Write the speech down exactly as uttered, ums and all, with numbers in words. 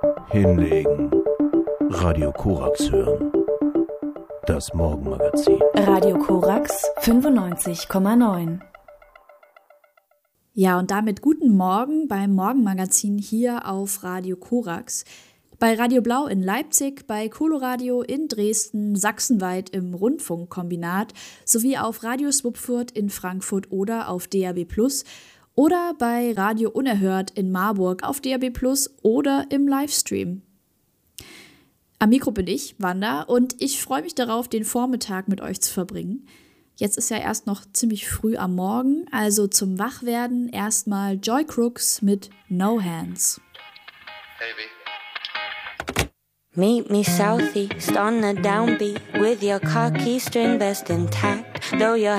Hinlegen. Radio Korax hören. Das Morgenmagazin. Radio Korax fünfundneunzig Komma neun. Ja, und damit guten Morgen beim Morgenmagazin hier auf Radio Korax. Bei Radio Blau in Leipzig, bei Coloradio in Dresden, sachsenweit im Rundfunkkombinat sowie auf Radio Swupfurt in Frankfurt oder auf D A B plus oder bei Radio Unerhört in Marburg auf D A B plus oder im Livestream. Am Mikro bin ich, Wanda, und ich freue mich darauf, den Vormittag mit euch zu verbringen. Jetzt ist ja erst noch ziemlich früh am Morgen, also zum Wachwerden erstmal Joy Crooks mit No Hands. Baby. Meet me southeast on the downbeat with your car keys string best intact, though your